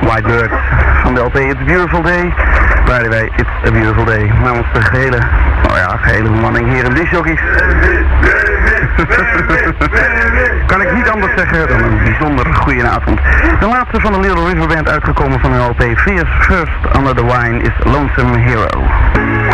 Whitebird van de LP It's a Beautiful Day. By the way, It's a Beautiful Day. Namens de gehele bemanning hier in discjockeys. Kan ik niet anders zeggen dan een bijzonder goede avond. De laatste van de Little River Band uitgekomen van hun LP First Under the Wine is Lonesome Hero.